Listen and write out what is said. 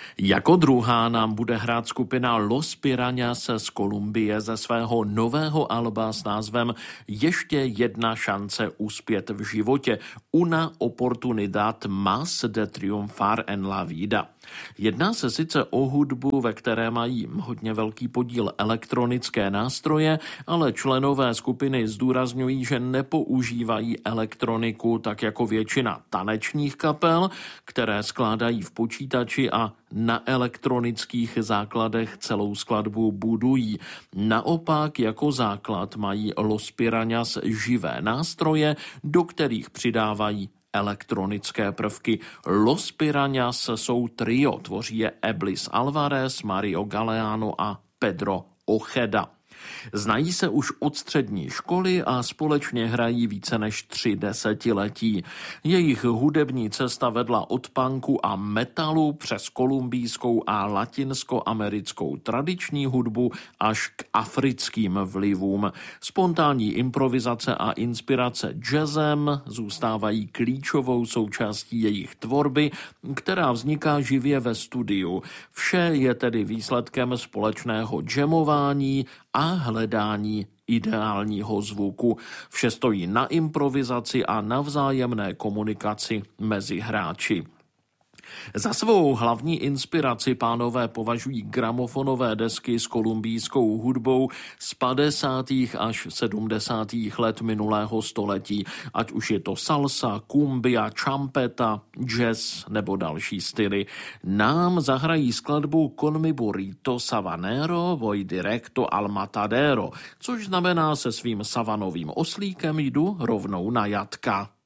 Jako druhá nám bude hrát skupina Los Piranhas z Kolumbie ze svého nového alba s názvem Ještě jedna šance uspět v životě. Una oportunidad más de triunfar en la vida. Jedná se sice o hudbu, ve které mají hodně velký podíl elektronické nástroje, ale členové skupiny zdůrazňují, že nepoužívají elektroniku tak jako většina tanečních kapel, které skládají v počítači a na elektronických základech celou skladbu budují. Naopak jako základ mají Los Piranhas živé nástroje, do kterých přidávají elektronické prvky. Los Piranhas jsou trio, tvoří je Eblis Alvarez, Mario Galeano a Pedro Ojeda. Znají se už od střední školy a společně hrají více než 3 desetiletí. Jejich hudební cesta vedla od punku a metalu přes kolumbijskou a latinskoamerickou tradiční hudbu až k africkým vlivům. Spontánní improvizace a inspirace jazzem zůstávají klíčovou součástí jejich tvorby, která vzniká živě ve studiu. Vše je tedy výsledkem společného jamování a hledání ideálního zvuku. Vše stojí na improvizaci a na vzájemné komunikaci mezi hráči. Za svou hlavní inspiraci pánové považují gramofonové desky s kolumbijskou hudbou z 50. až 70. let minulého století, ať už je to salsa, cumbia, champeta, jazz nebo další styly. Nám zahrají skladbu Con mi burrito sabanero voy directo al matadero, což znamená se svým savanovým oslíkem jdu rovnou na jatka.